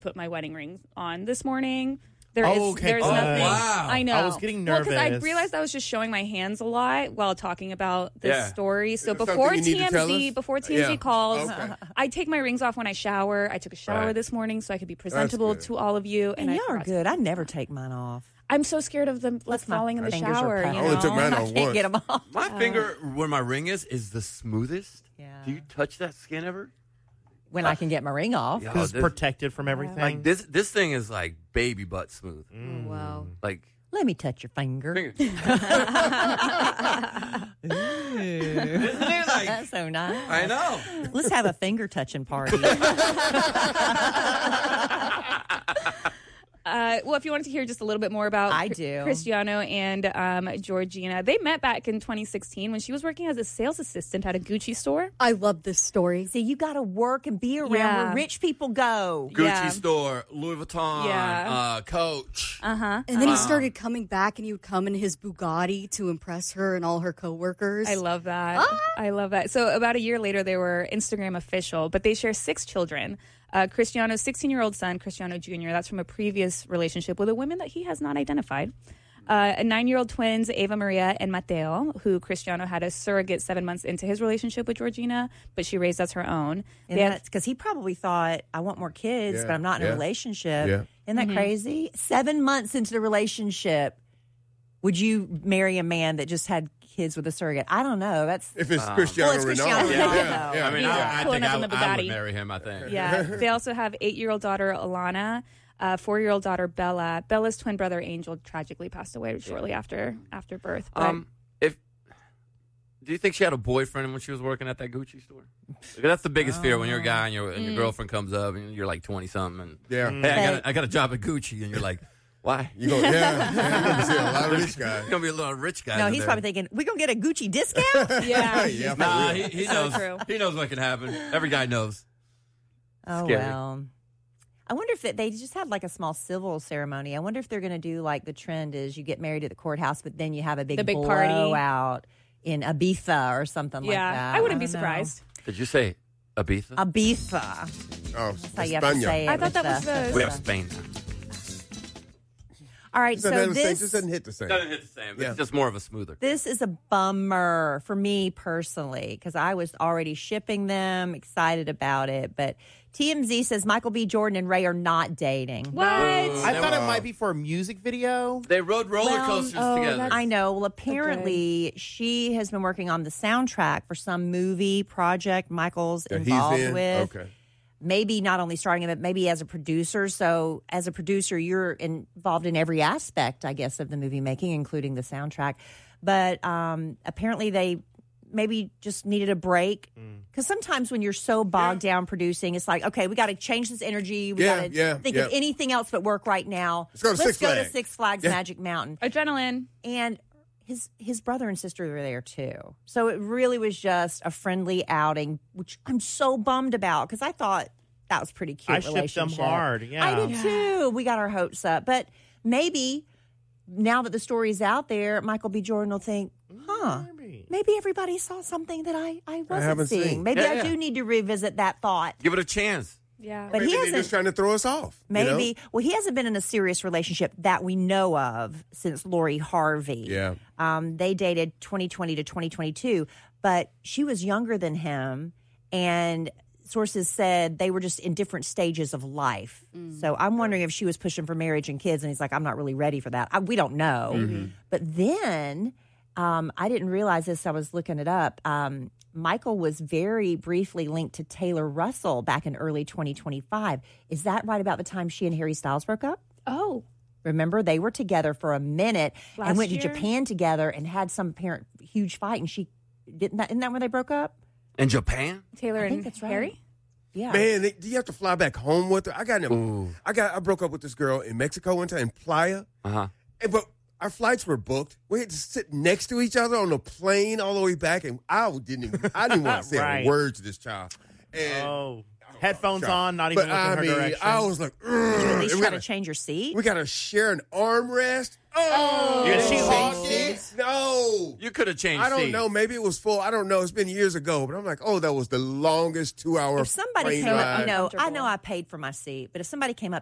put my wedding ring on this morning. There's nothing. Wow. I know. I was getting nervous. Well, because I realized I was just showing my hands a lot while talking about this story. So Something before you need to tell us? TMZ calls, Okay. I take my rings off when I shower. I took a shower this morning so I could be presentable good. to all of you. And y'all are good. I never take mine off. I'm so scared of them falling in the fingers are shower. packed. You I only know? took mine I off can't once. get them off. My finger, where my ring is the smoothest. Yeah. Do you touch that skin ever? When I can get my ring off. Yeah. Because this- protected from everything. Like this thing is like baby butt smooth. Oh, wow. Like Let me touch your finger. finger. Isn't it like? That's so nice. I know. Let's have a finger touching party. Well, if you wanted to hear just a little bit more about I do. Cristiano and Georgina, they met back in 2016 when she was working as a sales assistant at a Gucci store. I love this story. See, you got to work and be around Yeah. where rich people go. Gucci Yeah. store, Louis Vuitton, Yeah. Coach. Uh-huh. And then he started coming back, and he would come in his Bugatti to impress her and all her coworkers. I love that. I love that. So about a year later, they were Instagram official, but they share 6 children. Cristiano's 16-year-old son, Cristiano Jr., that's from a previous relationship with a woman that he has not identified. A 9-year-old twins, Eva Maria and Mateo, who Cristiano had a surrogate 7 months into his relationship with Georgina, but she raised as her own. And that's because he probably thought, I want more kids, Yeah, but I'm not in a yeah, relationship. yeah. Isn't that crazy? 7 months into the relationship, would you marry a man that just had kids with a surrogate? I don't know. That's If it's Cristiano Well, it's Cristiano Ronaldo. Ronaldo. Yeah. I mean, Yeah. I Pulling think up in the I would Bugatti. marry him. I think. Yeah. They also have 8-year-old daughter Alana, 4-year-old daughter Bella. Bella's twin brother Angel tragically passed away shortly after birth. But Do you think she had a boyfriend when she was working at that Gucci store? Because that's the biggest fear when you're a guy and your girlfriend comes up and you're like 20 something and Yeah. hey, I got a job at Gucci and you're like, why? You go, yeah. You're going to see a lot of rich guys. You're gonna be a little rich guy. no. in He's there. probably thinking, we're gonna get a Gucci discount. yeah. Yeah, Nah, for real. he So knows. true. He knows what can happen. Every guy knows. Oh Scary. well. I wonder if they just had like a small civil ceremony. I wonder if they're going to do like the trend is you get married at the courthouse, but then you have a big The big party. blowout in Ibiza or something like Yeah. that. I wouldn't be don't know. surprised. Did you say Ibiza? Ibiza. Oh, That's how you have to say it. I thought with that was the- We have Spain. All right, It so doesn't this just doesn't hit the same. Doesn't hit the same. Yeah. It's just more of a smoother. This is a bummer for me personally because I was already shipping them, excited about it. But TMZ says Michael B. Jordan and Ray are not dating. What? I thought it might be for a music video. They rode roller coasters together. that's- I know. Well, apparently she has been working on the soundtrack for some movie project Michael's That he's involved in? with. Okay. Maybe not only starting it, but maybe as a producer. So as a producer, you're involved in every aspect, I guess, of the movie making, including the soundtrack. But apparently they maybe just needed a break. Because sometimes when you're so bogged down producing, it's like, okay, we got to change this energy. We got to think of anything else but work right now. Let's go to Six Flags. Six Flags Magic Mountain. Adrenaline. And his brother and sister were there too. So it really was just a friendly outing, which I'm so bummed about because I thought that was pretty cute. I shipped them relationship. hard. Yeah. I did too. We got our hopes up. But maybe now that the story's out there, Michael B. Jordan will think, maybe everybody saw something that I wasn't haven't seeing. seen. Maybe Yeah, I yeah. do need to revisit that thought. Give it a chance. Yeah. But Maybe he they're hasn't. just trying to throw us off. Maybe. You know? Well, he hasn't been in a serious relationship that we know of since Lori Harvey. Yeah. They dated 2020 to 2022, but she was younger than him, and sources said they were just in different stages of life. So I'm wondering if she was pushing for marriage and kids, and he's like, I'm not really ready for that. We don't know. But then I didn't realize this. I was looking it up. Michael was very briefly linked to Taylor Russell back in early 2025. Is that right about the time she and Harry Styles broke up? Oh. Remember, they were together for a minute Last and went year? to Japan together and had some apparent huge fight. And she isn't that when they broke up? In Japan? Taylor I think and that's right. Harry? Yeah. Man, do you have to fly back home with her? I broke up with this girl in Mexico one time in Playa. Uh-huh. But our flights were booked. We had to sit next to each other on the plane all the way back, and I didn't want to say Right. a word to this child. And Headphones on, not even But looking I her mean, direction. I was like, Did you at least we try gotta- to change your seat? we got to share an armrest. Oh, Did she honky? No. You could have changed I don't seats. know. Maybe it was full. I don't know. It's been years ago, but I'm like, oh, that was the longest 2-hour If somebody plane came up, ride. I know Uncomfortable. I paid for my seat, but if somebody came up